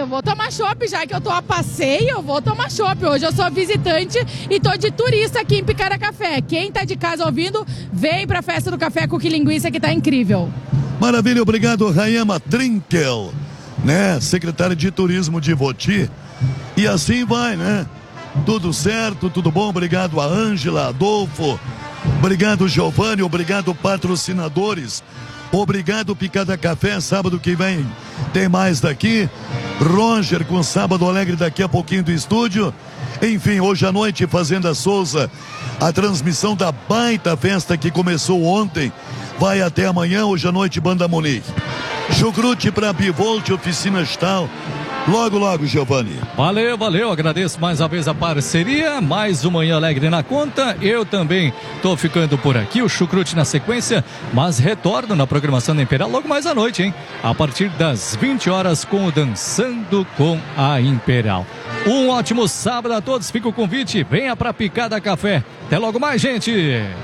eu vou tomar chopp, já que eu tô a passeio, eu vou tomar chopp. Hoje eu sou visitante e tô de turista aqui em Picada Café. Quem tá de casa ouvindo, vem pra festa do café Cookie Linguiça que tá incrível. Maravilha, obrigado, Rayama Trinkel, né? Secretária de Turismo de Voti. E assim vai, né? Tudo certo, tudo bom, obrigado a Ângela, Adolfo, obrigado Giovanni, obrigado patrocinadores, obrigado Picada Café, sábado que vem tem mais daqui, Roger com Sábado Alegre daqui a pouquinho do estúdio, enfim, hoje à noite Fazenda Souza, a transmissão da baita festa que começou ontem, vai até amanhã, hoje à noite Banda Munique, Chucrute para Bivolt, Oficina Stahl. Logo, logo, Giovanni. Valeu, agradeço mais uma vez a parceria, mais um Manhã Alegre na conta, eu também tô ficando por aqui, o Chucrute na sequência, mas retorno na programação da Imperial logo mais à noite, hein? A partir das 20 horas com o Dançando com a Imperial. Um ótimo sábado a todos, fica o convite, venha pra Picada Café. Até logo mais, gente!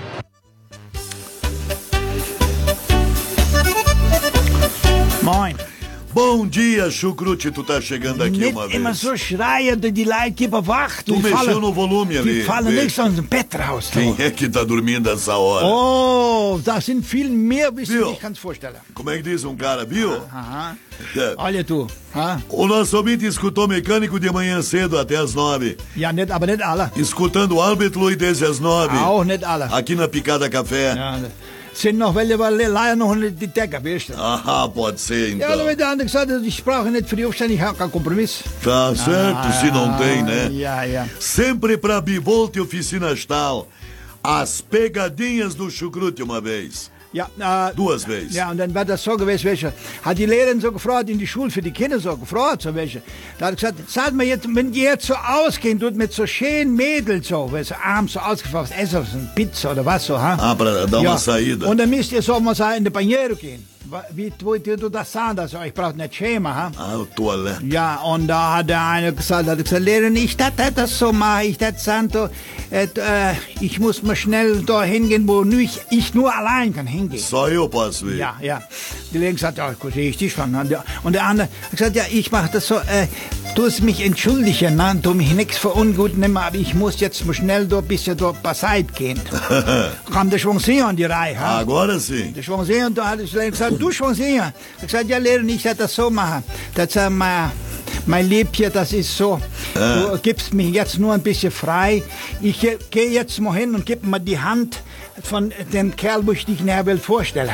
Moin. Bom dia, Chucrute, tu tá chegando aqui Nicht uma vez. immer so schreien, die Leute geben wach. Tu mexeu no volume ali. Die fallen nicht aus dem Bett raus. Quem é que tá dormindo essa hora? Oh, da sind viel mehr, wie Viu? du dich kannst vorstellen. Como é que diz um cara, viu? Aha. Olha tu. Ha? O nosso ouvinte escutou Mecânico de manhã cedo até as 9. Ja, nicht, aber nicht alle. Escutando Albert Louis desde as 9. Auch nicht alle. Aqui na Picada Café. Ja, sind noch welche, weil leider noch nicht die Decke, weißt du? Ah, pode ser então. Ja, da wird der andere gesagt, ich brauche nicht für die Aufstände, ich habe keinen Kompromiss. Tá certo, se não tem, né? Ja. Sempre pra Bivolt e Oficina Stahl. As pegadinhas do Chucrute uma vez. Ja, Duas vezes. Ja, und dann war das so gewesen, weißt du, hat die Lehrerin so gefragt, in die Schule für die Kinder so gefragt, so welche. Da hat gesagt, sag mal jetzt, wenn die jetzt so ausgehen tut mit so schönen Mädels so, weißt du, abends so ausgefasst, essen so eine Pizza oder was so, ha? Ah, pra dar uma saída. Und dann müsst ihr so mal in den Banheiro gehen. Wie du das sagen, also ich brauche nicht schämen, ha? Ah, o toalete. Ja, und da hat der eine gesagt, Lehrerin, ich dachte, das so mache ich, das Santo, ich muss mal schnell da hingehen, wo ich nur allein kann hingehen. Só eu posso ir. Ja. Die Lehrerin gesagt, ja, gut, sehe ich dich schon. Und der andere hat gesagt, ja, ich mache das so, du musst mich entschuldigen, ne? Du mich nichts für ungut nehmen, aber ich muss jetzt mal schnell da ein bisschen da beiseite gehen. Kam der Schwungsinger an die Reihe, ha? Agora sim. Der Schwungsinger, und da hat die Lehrerin gesagt, du Schwungsinger. Er hat gesagt, ja, Lehrerin, ich werde das so machen. Das mein Liebchen, das ist so, du gibst mich jetzt nur ein bisschen frei. Ich gehe jetzt mal hin und gib mir die Hand von dem Kerl, wo ich dich näher will vorstellen.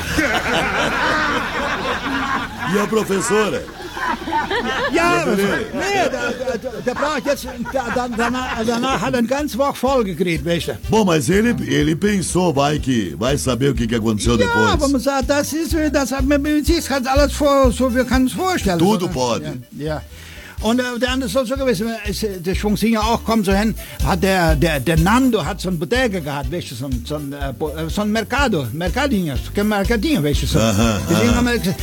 E a professora? Ja, nee, der braucht jetzt, danach hat er eine ganze Woche vollgekriegt, weißt du. Bom, mas ele pensou, vai saber o que aconteceu Ja, aber depois. man sagt, das man sich kann alles so, wir können es vorstellen. Tudo so, pode. Ja. Und der andere soll so gewesen, der Schwungsinger auch kommt so hin, hat der Nando hat so ein Bodega gehabt, weißt du, so ein Mercadinho, weißt du, so. Deswegen haben wir gesagt,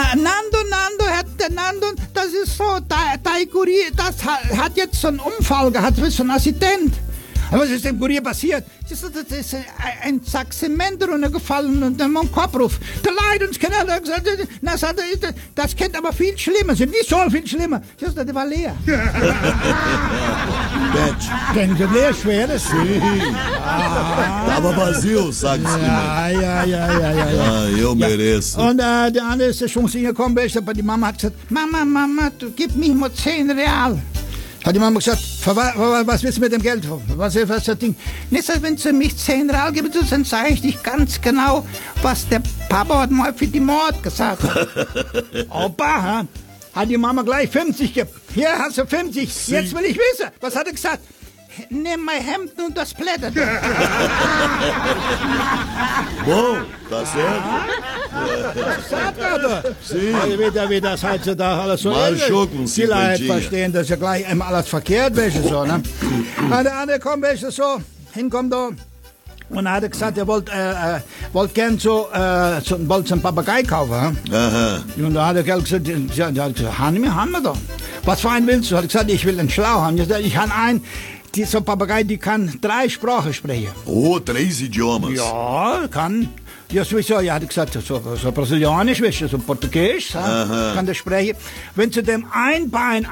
Nando, das ist so, dein Kurier, das hat jetzt so einen Unfall gehabt, weißt du, so ein Assistent. Aber was ist dem Kurier passiert? Das ist ein Sack Zement runtergefallen und dann am Kopfruf. Der Leidenskanal hat gesagt, das kennt aber viel schlimmer. Wie soll viel schlimmer? Das war leer. Tem que ler schweres? Sim. Tava vazio o saco de cimento. Ja. Ah, eu mereço. Und der andere ist schon gekommen, aber die Mama hat gesagt, Mama, du gib mir mal 10 Real. Hat die Mama gesagt, was willst du mit dem Geld? Was ist das Ding? Nicht, wenn du mich 10 Real gibst, dann sage ich dich ganz genau, was der Papa hat mal für die Mord gesagt hat. Opa, ha? Hat die Mama gleich 50 gegeben. Hier hast du 50. Sie. Jetzt will ich wissen, was hat er gesagt? Nimm mein Hemd und das Blätter. Bom, tá certo. Sagt er doch. Sim. Wie das heutzutage alles so Marschou ist. com Die Leute cinquentinha. verstehen das ja gleich immer alles verkehrt, weißt du so, ne? Und der andere kommt, weißt du so, hinkommt da. Und er hat gesagt, er wollte gern so einen Papagei kaufen. Aham. Und da hat der Kerl gesagt, haben wir doch. Was für einen willst du? Er hat gesagt, ich will einen Schlau haben. Ich habe einen, so ein Papagei, die kann 3 Sprachen sprechen. Oh, 3 idiomas. Ja, kann. Ja, sowieso, ja, hat gesagt, so Brasilianisch, weißt du, so Portugiesisch, kann der sprechen. Wenn zu dem ein Bein